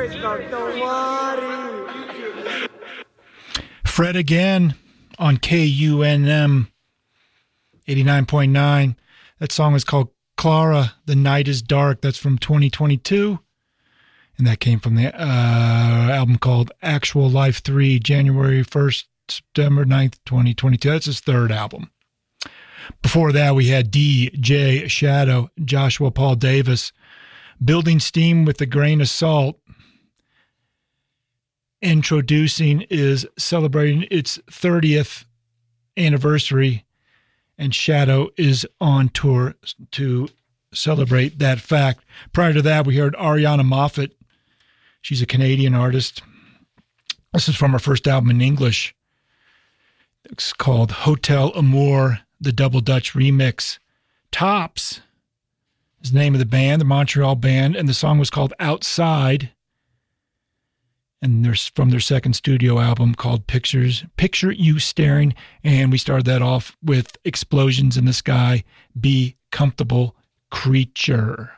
Fred again on KUNM 89.9. That song is called Clara, The Night is Dark. That's from 2022. And that came from the album called Actual Life 3, January 1st, September 9th, 2022. That's his third album. Before that, we had DJ Shadow, Joshua Paul Davis, Building Steam with a Grain of Salt. Introducing is celebrating its 30th anniversary, and Shadow is on tour to celebrate that fact. Prior to that, we heard Ariana Moffat. She's a Canadian artist. This is from her first album in English. It's called Hotel Amour, the Double Dutch remix. Tops is the name of the band, the Montreal band, and the song was called Outside. And they're from their second studio album called Picture You Staring. And we started that off with Explosions in the Sky, Be Comfortable, Creature.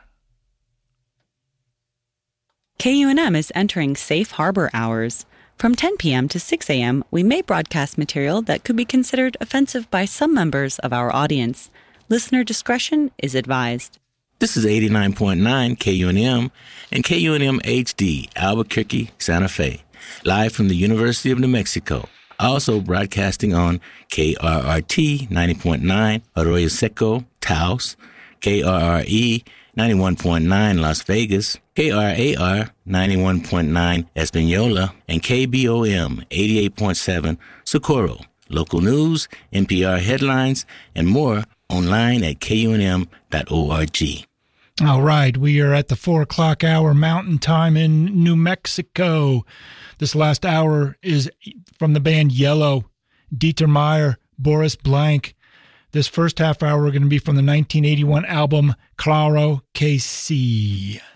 KUNM is entering safe harbor hours. From 10 p.m. to 6 a.m., we may broadcast material that could be considered offensive by some members of our audience. Listener discretion is advised. This is 89.9 KUNM and KUNM HD, Albuquerque, Santa Fe, live from the University of New Mexico. Also broadcasting on KRRT 90.9 Arroyo Seco, Taos, KRRE 91.9 Las Vegas, KRAR 91.9 Espanola, and KBOM 88.7 Socorro. Local news, NPR headlines, and more online at kunm.org. All right, we are at the 4 o'clock hour Mountain Time in New Mexico. This last hour is from the band Yellow, Dieter Meyer, Boris Blank. This first half hour, we're going to be from the 1981 album Claro Que Sí.